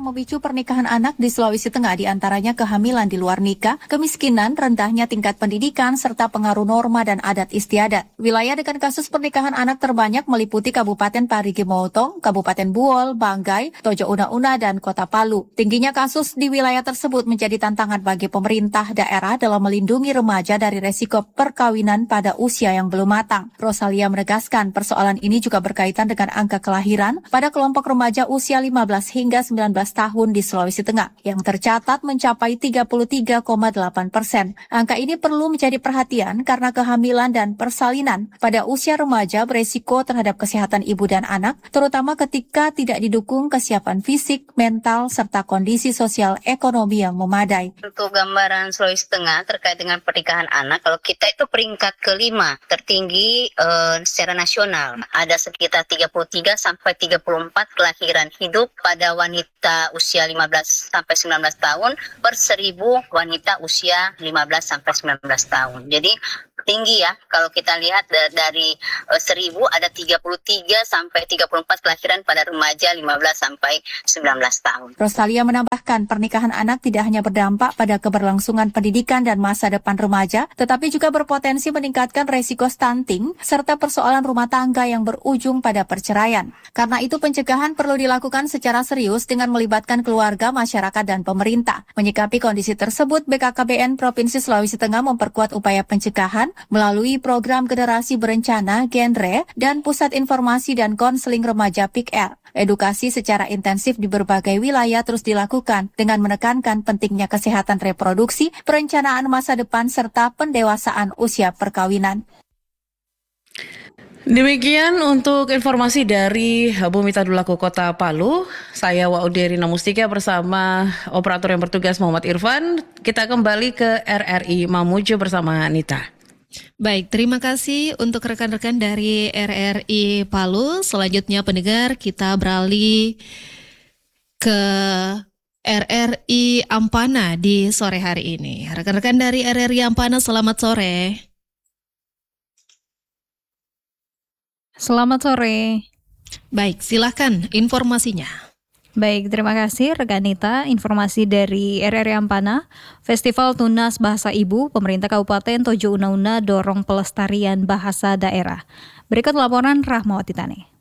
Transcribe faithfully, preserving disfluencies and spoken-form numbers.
yang memicu pernikahan anak di Sulawesi Tengah diantaranya kehamilan di luar nikah, kemiskinan, rendahnya tingkat pendidikan, serta pengaruh norma dan adat istiadat. Wilayah dengan kasus pernikahan anak terbanyak meliputi Kabupaten Parigi Motong, Kabupaten Buol, Banggai, Tojo Una-Una, dan Kota Palu. Tingginya kasus di wilayah tersebut menjadi tantangan bagi pemerintah daerah dalam melindungi remaja dari resiko perkawinan pada usia yang belum matang. Rosalia menegaskan persoalan ini juga berkaitan dengan angka kelahiran pada kelompok remaja usia lima belas hingga sembilan belas tahun di Sulawesi Tengah yang tercatat mencapai tiga puluh tiga koma delapan persen. Angka ini perlu menjadi perhatian karena kehamilan dan persalinan pada usia remaja beresiko terhadap kesehatan ibu dan anak, terutama ketika tidak didukung kesiapan fisik, mental, serta kondisi sosial ekonomi yang memadai. Untuk gambaran Sulawesi Tengah terkait dengan pernikahan anak, kalau kita itu peringkat kelima tertinggi eh, secara nasional. Ada sekitar tiga puluh tiga sampai tiga puluh empat kelahiran hidup pada wanita usia lima belas sampai sembilan belas tahun per seribu wanita usia lima belas sampai sembilan belas tahun. Jadi tinggi ya, kalau kita lihat dari uh, seribu ada tiga puluh tiga sampai tiga puluh empat kelahiran pada remaja lima belas sampai sembilan belas tahun. Rosalia menambahkan pernikahan anak tidak hanya berdampak pada keberlangsungan pendidikan dan masa depan remaja, tetapi juga berpotensi meningkatkan resiko stunting serta persoalan rumah tangga yang berujung pada perceraian. Karena itu pencegahan perlu dilakukan secara serius dengan melibatkan keluarga, masyarakat, dan pemerintah. Menyikapi kondisi tersebut, B K K B N Provinsi Sulawesi Tengah memperkuat upaya pencegahan melalui program generasi berencana, genre, dan pusat informasi dan konseling remaja P I K L. Edukasi secara intensif di berbagai wilayah terus dilakukan dengan menekankan pentingnya kesehatan reproduksi, perencanaan masa depan, serta pendewasaan usia perkawinan. Demikian untuk informasi dari Bumi Tadulaku Kota Palu. Saya Wauderi Namustika bersama operator yang bertugas Muhammad Irfan. Kita kembali ke R R I Mamuju bersama Nita. Baik, terima kasih untuk rekan-rekan dari R R I Palu. Selanjutnya pendengar, kita beralih ke R R I Ampana di sore hari ini. Rekan-rekan dari R R I Ampana, selamat sore. Selamat sore. Baik, silakan informasinya. Baik, terima kasih rekan Nita. Informasi dari R R I Ampana, Festival Tunas Bahasa Ibu, pemerintah Kabupaten Tojo Una-Una dorong pelestarian bahasa daerah. Berikut laporan Rahmawati Tane.